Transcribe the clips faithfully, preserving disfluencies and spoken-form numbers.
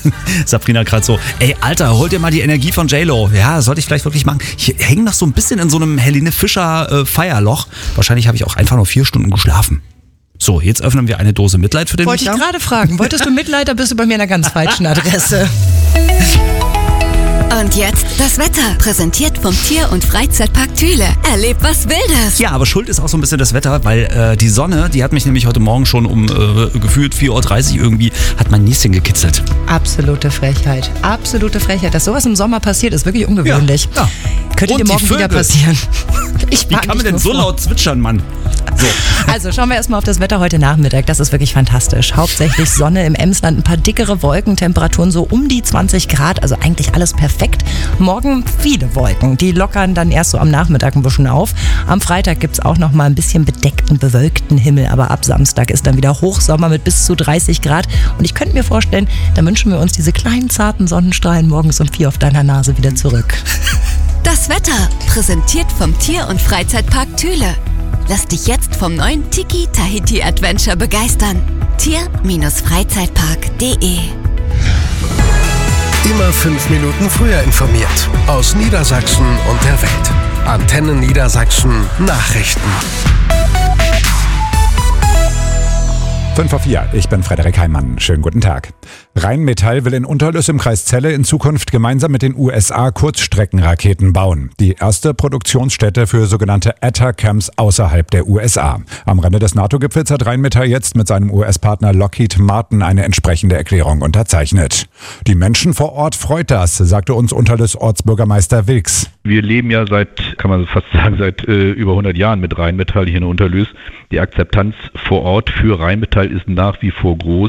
Sabrina gerade so, ey Alter, hol dir mal die Energie von J-Lo. Ja, sollte ich vielleicht wirklich machen. Ich hänge noch so ein bisschen in so einem Helene Fischer äh, Feierloch. Wahrscheinlich habe ich auch einfach nur vier Stunden geschlafen. So, jetzt öffnen wir eine Dose Mitleid für den Wollte Micha. ich gerade fragen. Wolltest du Mitleid, da bist du bei mir an einer ganz falschen Adresse. Und jetzt das Wetter, präsentiert vom Tier- und Freizeitpark Thüle. Erlebt was Wildes. Ja, aber schuld ist auch so ein bisschen das Wetter, weil äh, die Sonne, die hat mich nämlich heute Morgen schon um äh, gefühlt vier Uhr dreißig irgendwie, hat mein Näschen gekitzelt. Absolute Frechheit. Absolute Frechheit. Dass sowas im Sommer passiert, ist wirklich ungewöhnlich. Ja, ja. Könnte Und dir morgen die wieder Vögel. passieren. Ich Wie kann man denn so vor. laut zwitschern, Mann? So. Also schauen wir erstmal auf das Wetter heute Nachmittag. Das ist wirklich fantastisch. Hauptsächlich Sonne im Emsland, ein paar dickere Wolken, Temperaturen so um die zwanzig Grad. Also eigentlich alles perfekt. Morgen viele Wolken. Die lockern dann erst so am Nachmittag ein bisschen auf. Am Freitag gibt es auch noch mal ein bisschen bedeckten, bewölkten Himmel. Aber ab Samstag ist dann wieder Hochsommer mit bis zu dreißig Grad. Und ich könnte mir vorstellen, da wünschen wir uns diese kleinen, zarten Sonnenstrahlen morgens um vier auf deiner Nase wieder zurück. Das Wetter, präsentiert vom Tier- und Freizeitpark Thüle. Lass dich jetzt vom neuen Tiki Tahiti Adventure begeistern. Tier-Freizeitpark punkt de Immer fünf Minuten früher informiert. Aus Niedersachsen und der Welt. Antenne Niedersachsen Nachrichten. fünf vor vier, ich bin Frederik Heimann. Schönen guten Tag. Rheinmetall will in Unterlüss im Kreis Celle in Zukunft gemeinsam mit den U S A Kurzstreckenraketen bauen. Die erste Produktionsstätte für sogenannte Atacams außerhalb der U S A. Am Rande des NATO-Gipfels hat Rheinmetall jetzt mit seinem U S-Partner Lockheed Martin eine entsprechende Erklärung unterzeichnet. Die Menschen vor Ort freut das, sagte uns Unterlüss Ortsbürgermeister Wilks. Wir leben ja seit, kann man fast sagen, seit äh, über hundert Jahren mit Rheinmetall hier in Unterlüß. Die Akzeptanz vor Ort für Rheinmetall ist nach wie vor groß.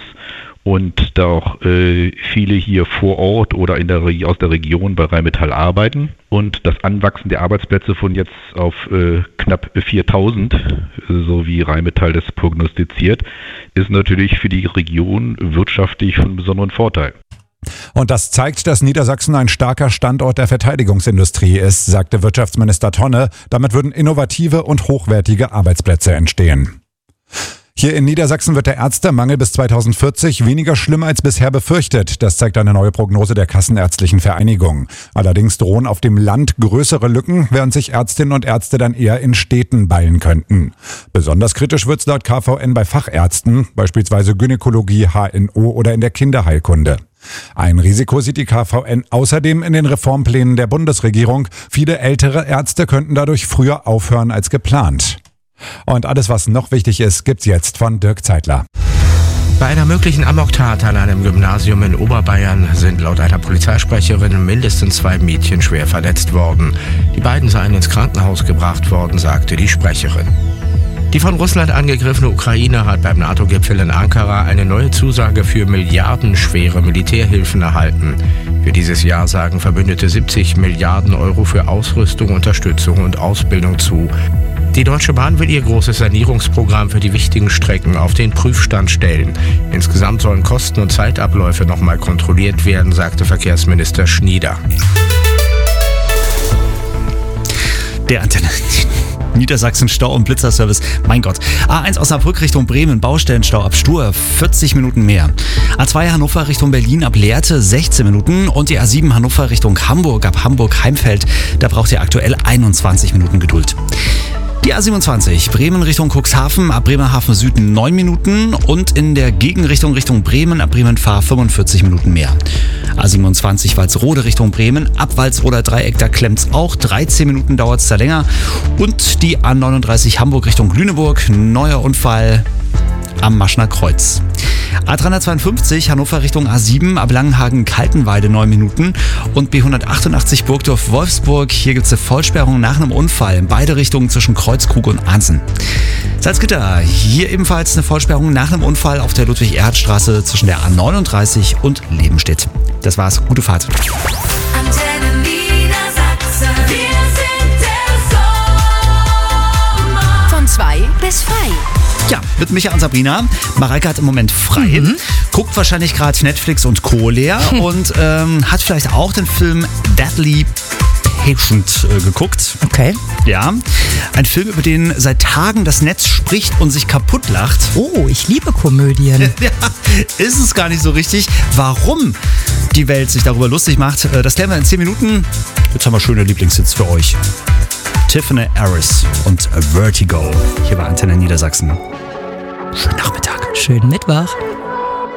Und da auch äh, viele hier vor Ort oder in der Re- aus der Region bei Rheinmetall arbeiten. Und das Anwachsen der Arbeitsplätze von jetzt auf äh, knapp viertausend, so wie Rheinmetall das prognostiziert, ist natürlich für die Region wirtschaftlich von besonderem Vorteil. Und das zeigt, dass Niedersachsen ein starker Standort der Verteidigungsindustrie ist, sagte Wirtschaftsminister Tonne. Damit würden innovative und hochwertige Arbeitsplätze entstehen. Hier in Niedersachsen wird der Ärztemangel bis zweitausendvierzig weniger schlimm als bisher befürchtet. Das zeigt eine neue Prognose der Kassenärztlichen Vereinigung. Allerdings drohen auf dem Land größere Lücken, während sich Ärztinnen und Ärzte dann eher in Städten ballen könnten. Besonders kritisch wird's laut K V N bei Fachärzten, beispielsweise Gynäkologie, H N O oder in der Kinderheilkunde. Ein Risiko sieht die K V N außerdem in den Reformplänen der Bundesregierung. Viele ältere Ärzte könnten dadurch früher aufhören als geplant. Und alles, was noch wichtig ist, gibt's jetzt von Dirk Zeitler. Bei einer möglichen Amoktat an einem Gymnasium in Oberbayern sind laut einer Polizeisprecherin mindestens zwei Mädchen schwer verletzt worden. Die beiden seien ins Krankenhaus gebracht worden, sagte die Sprecherin. Die von Russland angegriffene Ukraine hat beim NATO-Gipfel in Ankara eine neue Zusage für milliardenschwere Militärhilfen erhalten. Für dieses Jahr sagen Verbündete siebzig Milliarden Euro für Ausrüstung, Unterstützung und Ausbildung zu. Die Deutsche Bahn will ihr großes Sanierungsprogramm für die wichtigen Strecken auf den Prüfstand stellen. Insgesamt sollen Kosten und Zeitabläufe nochmal kontrolliert werden, sagte Verkehrsminister Schnieder. Der Antenne. Niedersachsen Stau- und Blitzerservice. Mein Gott. A eins Osnabrück Richtung Bremen, Baustellenstau ab Stur, vierzig Minuten mehr. A zwei Hannover Richtung Berlin ab Lehrte, sechzehn Minuten. Und die A sieben Hannover Richtung Hamburg ab Hamburg-Heimfeld, da braucht ihr aktuell einundzwanzig Minuten Geduld. Die A siebenundzwanzig Bremen Richtung Cuxhaven ab Bremerhaven Süden neun Minuten und in der Gegenrichtung Richtung Bremen ab Bremen-Fahr fünfundvierzig Minuten mehr. A siebenundzwanzig Walsrode Richtung Bremen ab Walsroder Dreieck, da klemmt's auch, dreizehn Minuten dauert's da länger. Und die A neununddreißig Hamburg Richtung Lüneburg, neuer Unfall am Maschner Kreuz. A dreihundertzweiundfünfzig Hannover Richtung A sieben ab Langenhagen-Kaltenweide neun Minuten und B hundertachtundachtzig Burgdorf-Wolfsburg. Hier gibt es eine Vollsperrung nach einem Unfall in beide Richtungen zwischen Kreuzkrug und Arnsen. Salzgitter, hier ebenfalls eine Vollsperrung nach einem Unfall auf der Ludwig-Erhard-Straße zwischen der A neununddreißig und Lebenstedt. Das war's, gute Fahrt. Antenne Niedersachsen, wir sind der Sommer. Von zwei bis frei. Ja, mit Micha und Sabrina. Mareike hat im Moment frei, mhm. guckt wahrscheinlich gerade Netflix und Co. leer hm. und ähm, hat vielleicht auch den Film Deadly Patient äh, geguckt. Okay. Ja, ein Film, über den seit Tagen das Netz spricht und sich kaputt lacht. Oh, ich liebe Komödien. Ja, ist es gar nicht so richtig. Warum die Welt sich darüber lustig macht, äh, das klären wir in zehn Minuten. Jetzt haben wir schöne Lieblingshits für euch. Tiffany Harris und Vertigo. Hier bei Antenne Niedersachsen. Schönen Nachmittag. Schönen Mittwoch.